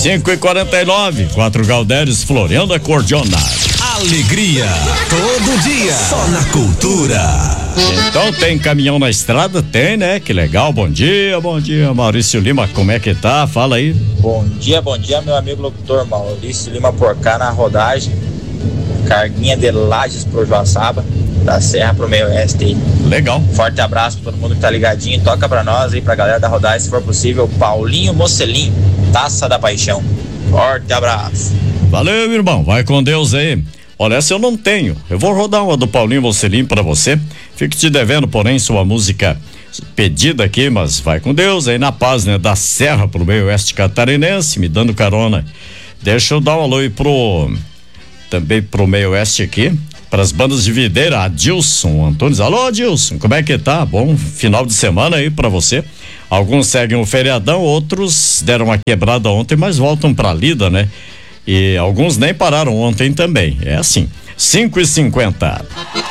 5h49, 4 Galdéres, Floriano Acordeona. Alegria, todo dia, só na Cultura. Então tem caminhão na estrada? Tem, né? Que legal, bom dia, Maurício Lima, como é que tá? Fala aí. Bom dia, meu amigo locutor Maurício Lima por cá na rodagem, carguinha de Lages pro Joaçaba, da Serra pro Meio Oeste aí. Legal. Forte abraço pra todo mundo que tá ligadinho, toca pra nós aí, pra galera da rodagem, se for possível, Paulinho Mocelim, Taça da Paixão. Forte abraço. Valeu, irmão, vai com Deus aí. Olha, essa eu não tenho. Eu vou rodar uma do Paulinho Mocelim pra você. Fico te devendo, porém, sua música pedida aqui, mas vai com Deus aí na paz, né? Da Serra pro Meio Oeste Catarinense, me dando carona. Deixa eu dar um alô aí também pro Meio Oeste aqui, pras bandas de videira, Adilson Antunes. Alô, Adilson, como é que tá? Bom final de semana aí pra você. Alguns seguem o feriadão, outros deram uma quebrada ontem, mas voltam pra lida, né? E alguns nem pararam ontem também. É assim, 5h50.